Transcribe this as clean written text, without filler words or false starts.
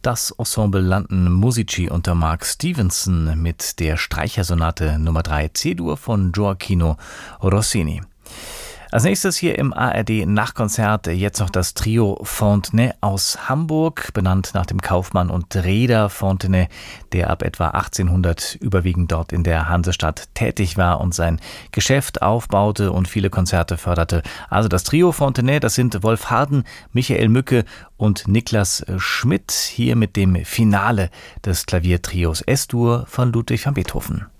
Das Ensemble London Musici unter Mark Stevenson mit der Streichersonate Nummer 3 C-Dur von Gioacchino Rossini. Als nächstes hier im ARD-Nachkonzert jetzt noch das Trio Fontenay aus Hamburg, benannt nach dem Kaufmann und Reeder Fontenay, der ab etwa 1800 überwiegend dort in der Hansestadt tätig war und sein Geschäft aufbaute und viele Konzerte förderte. Also das Trio Fontenay, das sind Wolf Harden, Michael Mücke und Niklas Schmidt, hier mit dem Finale des Klaviertrios S-Dur von Ludwig van Beethoven.